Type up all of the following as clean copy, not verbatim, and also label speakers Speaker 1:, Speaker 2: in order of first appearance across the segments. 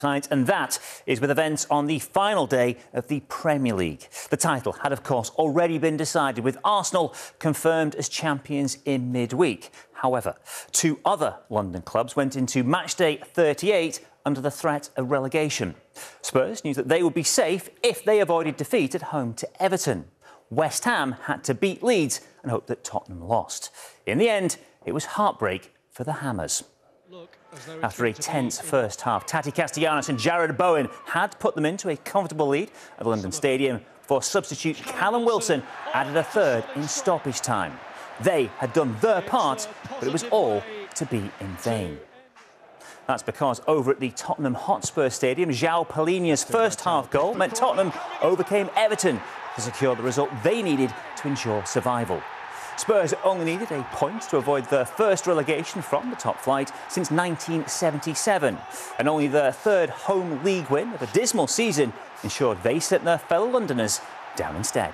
Speaker 1: And that is with events on the final day of the Premier League. The title had, of course, already been decided, with Arsenal confirmed as champions in midweek. However, two other London clubs went into matchday 38 under the threat of relegation. Spurs knew that they would be safe if they avoided defeat at home to Everton. West Ham had to beat Leeds and hope that Tottenham lost. In the end, it was heartbreak for the Hammers. After a tense first half, Tati Castellanos and Jared Bowen had put them into a comfortable lead at London Stadium before substitute Callum Wilson added a third in stoppage time. They had done their part, but it was all to be in vain. That's because over at the Tottenham Hotspur Stadium, João Palhinha's first half goal meant Tottenham overcame Everton to secure the result they needed to ensure survival. Spurs only needed a point to avoid their first relegation from the top flight since 1977, and only their third home league win of a dismal season ensured they sent their fellow Londoners down instead.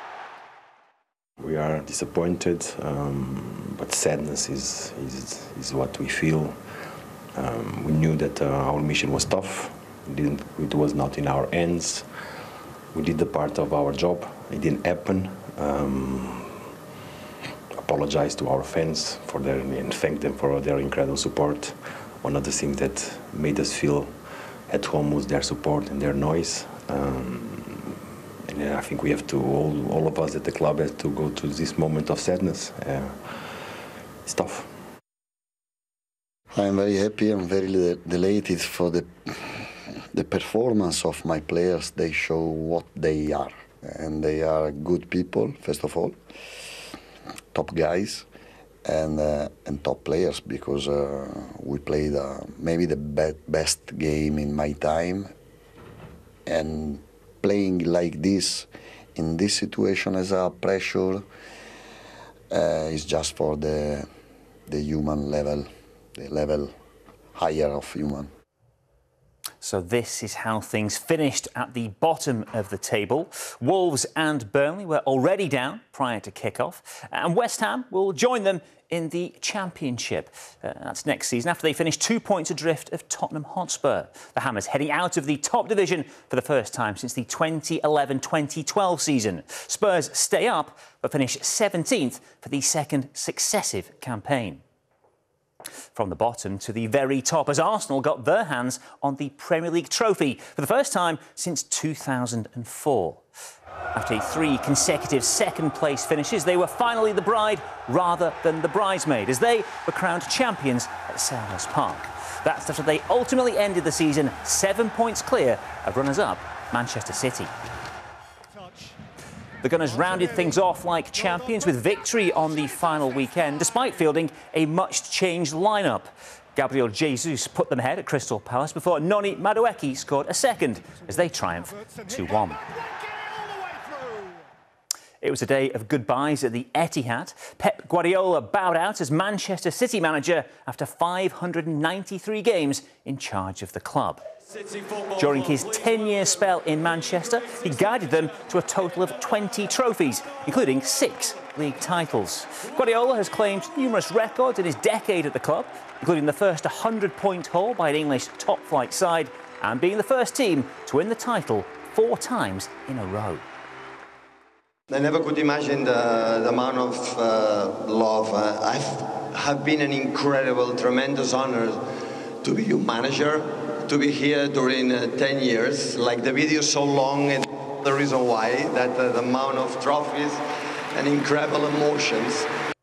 Speaker 2: We are disappointed, but sadness is what we feel. We knew that our mission was tough. It was not in our hands. We did the part of our job. It didn't happen. Apologize to our fans and thank them for their incredible support. One of the things that made us feel at home was their support and their noise. And I think we have to, all of us at the club, have to go through this moment of sadness. It's tough.
Speaker 3: I'm very happy. I'm very delighted for the performance of my players. They show what they are, and they are good people, first of all. Top guys and top players, because we played maybe the best game in my time, and playing like this in this situation as a pressure is just for the human level, the level higher of human.
Speaker 1: So this is how things finished at the bottom of the table. Wolves and Burnley were already down prior to kick-off, and West Ham will join them in the Championship. That's next season, after they finish 2 points adrift of Tottenham Hotspur. The Hammers heading out of the top division for the first time since the 2011-2012 season. Spurs stay up but finish 17th for the second successive campaign. From the bottom to the very top, as Arsenal got their hands on the Premier League trophy for the first time since 2004. After 3 consecutive second-place finishes, they were finally the bride rather than the bridesmaid, as they were crowned champions at Selhurst Park. That's after they ultimately ended the season 7 points clear of runners-up Manchester City. The Gunners rounded things off like champions with victory on the final weekend, despite fielding a much-changed lineup. Gabriel Jesus put them ahead at Crystal Palace before Noni Madueke scored a second as they triumphed 2-1. It was a day of goodbyes at the Etihad. Pep Guardiola bowed out as Manchester City manager after 593 games in charge of the club. During his 10-year spell in Manchester, he guided them to a total of 20 trophies, including 6 league titles. Guardiola has claimed numerous records in his decade at the club, including the first 100-point haul by an English top-flight side and being the first team to win the title 4 times in a row.
Speaker 4: I never could imagine the amount of love. I have been an incredible, tremendous honor to be your manager, to be here during 10 years. Like, the video is so long, and the reason why, that the amount of trophies and incredible emotions.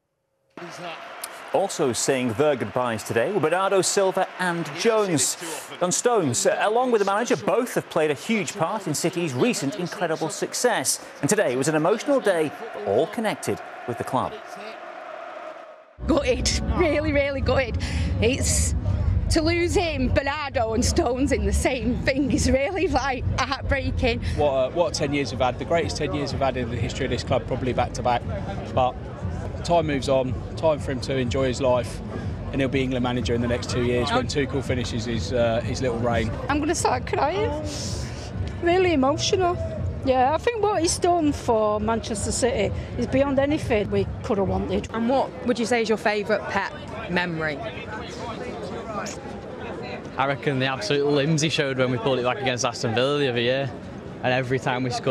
Speaker 1: Also saying their goodbyes today were Bernardo Silva and Jones. John Stones, along with the manager, both have played a huge part in City's recent incredible success. And today was an emotional day, all connected with the club.
Speaker 5: Gutted, really, really gutted. It's to lose him, Bernardo and Stones in the same thing is really like heartbreaking.
Speaker 6: What 10 years we've had, the greatest 10 years we've had in the history of this club, probably back to back. But time moves on, time for him to enjoy his life, and he'll be England manager in the next 2 years when Tuchel finishes his little reign.
Speaker 5: I'm going to start crying. Really emotional. Yeah, I think what he's done for Manchester City is beyond anything we could have wanted.
Speaker 7: And what would you say is your favourite Pep memory? I reckon the absolute limbs he showed when we pulled it back against Aston Villa the other year, and every time we scored